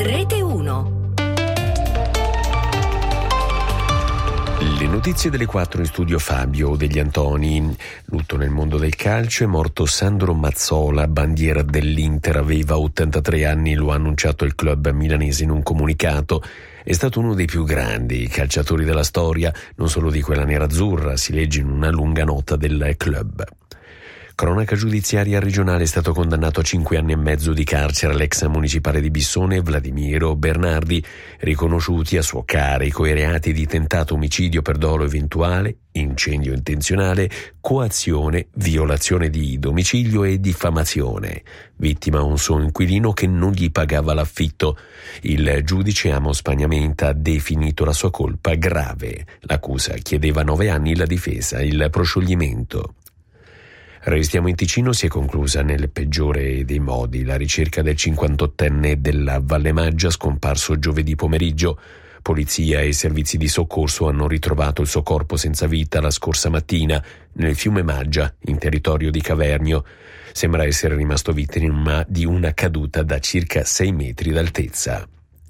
Rete 1. Le notizie delle 4 in studio Fabio Degli Antoni. Lutto nel mondo del calcio, è morto Sandro Mazzola, bandiera dell'Inter, aveva 83 anni, lo ha annunciato il club milanese in un comunicato. È stato uno dei più grandi calciatori della storia, non solo di quella nerazzurra, si legge in una lunga nota del club. Cronaca giudiziaria regionale, è stato condannato a 5 anni e mezzo di carcere l'ex municipale di Bissone Vladimiro Bernardi, riconosciuti a suo carico i reati di tentato omicidio per dolo eventuale, incendio intenzionale, coazione, violazione di domicilio e diffamazione. Vittima un suo inquilino che non gli pagava l'affitto. Il giudice Amos Pagnamenta ha definito la sua colpa grave. L'accusa chiedeva 9 anni, la difesa il proscioglimento. Restiamo in Ticino, si è conclusa nel peggiore dei modi la ricerca del 58enne della Valle Maggia, scomparso giovedì pomeriggio. Polizia e servizi di soccorso hanno ritrovato il suo corpo senza vita la scorsa mattina nel fiume Maggia, in territorio di Cavernio. Sembra essere rimasto vittima di una caduta da circa 6 metri d'altezza.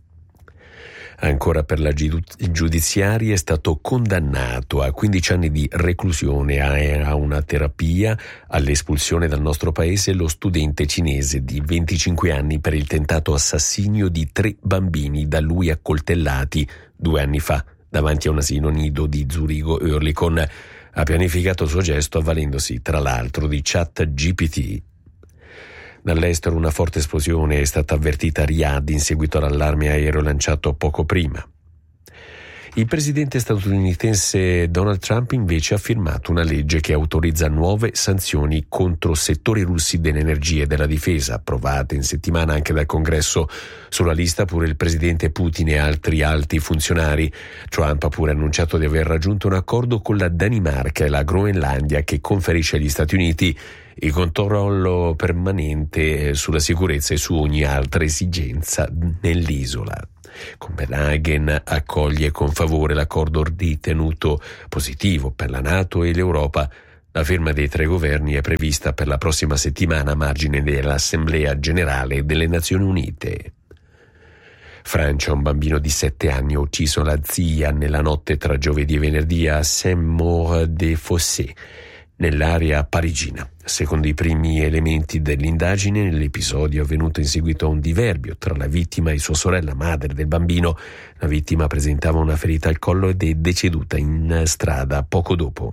Ancora per la giudiziaria, è stato condannato a 15 anni di reclusione a una terapia all'espulsione dal nostro paese lo studente cinese di 25 anni per il tentato assassinio di 3 bambini da lui accoltellati 2 anni fa davanti a un asilo nido di Zurigo-Oerlikon. Ha pianificato il suo gesto avvalendosi tra l'altro di ChatGPT. Dall'estero una forte esplosione è stata avvertita a Riyadh in seguito all'allarme aereo lanciato poco prima. Il presidente statunitense Donald Trump invece ha firmato una legge che autorizza nuove sanzioni contro settori russi dell'energia e della difesa, approvate in settimana anche dal Congresso. Sulla lista pure il presidente Putin e altri alti funzionari. Trump ha pure annunciato di aver raggiunto un accordo con la Danimarca e la Groenlandia che conferisce agli Stati Uniti il controllo permanente sulla sicurezza e su ogni altra esigenza nell'isola. Copenaghen accoglie con favore l'accordo ritenuto positivo per la NATO e l'Europa. La firma dei 3 governi è prevista per la prossima settimana a margine dell'Assemblea Generale delle Nazioni Unite. Francia, un bambino di 7 anni ha ucciso la zia nella notte tra giovedì e venerdì a Saint-Maur-des-Fossés, nell'area parigina. Secondo i primi elementi dell'indagine, l'episodio è avvenuto in seguito a un diverbio tra la vittima e sua sorella, madre del bambino. La vittima presentava una ferita al collo ed è deceduta in strada poco dopo.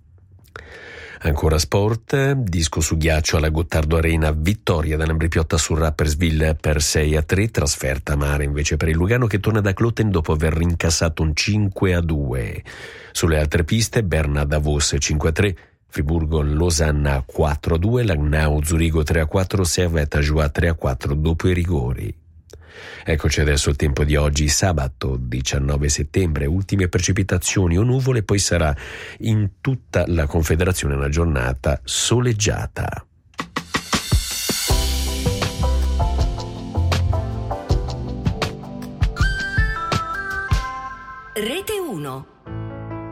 Ancora sport, disco su ghiaccio alla Gottardo Arena, vittoria dell'Ambrì-Piotta sul Rapperswil per 6-3, trasferta amara invece per il Lugano che torna da Kloten dopo aver rincassato un 5-2. Sulle altre piste, Berna Davos 5-3, Friburgo-Losanna 4-2, Langnau-Zurigo 3-4, Servette-Joie 3-4 dopo i rigori. Eccoci adesso il tempo di oggi, sabato 19 settembre, ultime precipitazioni o nuvole, poi sarà in tutta la Confederazione una giornata soleggiata. Rete 1.